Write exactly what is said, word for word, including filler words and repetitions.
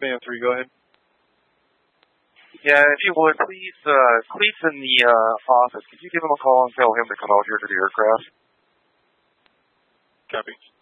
Band three, go ahead. Yeah, if you would, please, uh, Cleet's in the uh, office. Could you give him a call and tell him to come out here to the aircraft? Copy.